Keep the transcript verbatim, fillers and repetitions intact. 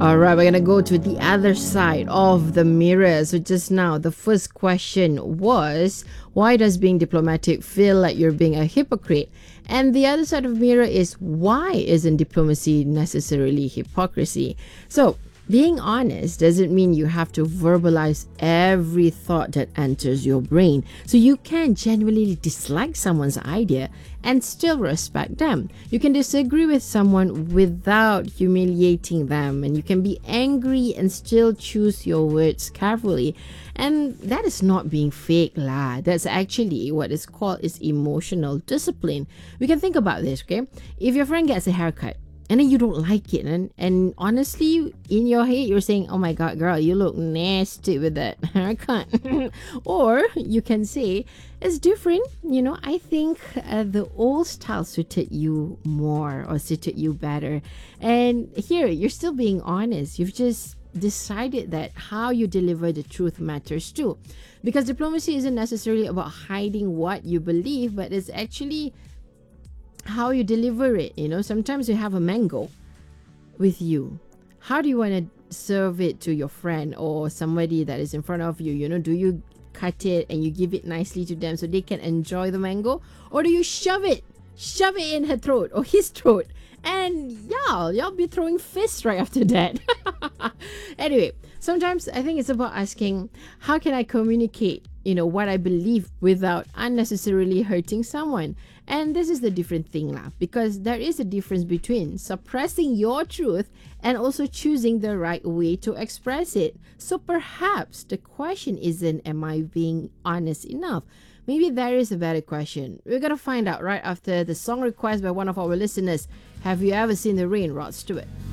All right, we're going to go to the other side of the mirror. So, just now, the first question was, why does being diplomatic feel like you're being a hypocrite? And the other side of the mirror is, why isn't diplomacy necessarily hypocrisy? So, being honest doesn't mean you have to verbalize every thought that enters your brain. So you can genuinely dislike someone's idea and still respect them. You can disagree with someone without humiliating them, and you can be angry and still choose your words carefully. And that is not being fake lah. That's actually what is called is emotional discipline. We can think about this, okay? If your friend gets a haircut, and then you don't like it, and, and honestly in your head you're saying, oh my god girl, you look nasty with that haircut. Or you can say, it's different, you know, I think uh, the old style suited you more or suited you better. And here you're still being honest. You've just decided that how you deliver the truth matters too, because diplomacy isn't necessarily about hiding what you believe, but it's actually how you deliver it. You know, sometimes you have a mango with you. How do you want to serve it to your friend or somebody that is in front of you? You know, do you cut it and you give it nicely to them so they can enjoy the mango, or do you shove it shove it in her throat or his throat, and y'all y'all be throwing fists right after that? Anyway, sometimes I think it's about asking, how can I communicate, you know, what I believe without unnecessarily hurting someone? And this is the different thing lah, because there is a difference between suppressing your truth and also choosing the right way to express it. So perhaps the question isn't, am I being honest enough? Maybe there is a better question. We're gonna find out right after the song request by one of our listeners. Have you ever seen the rain, Rod Stewart?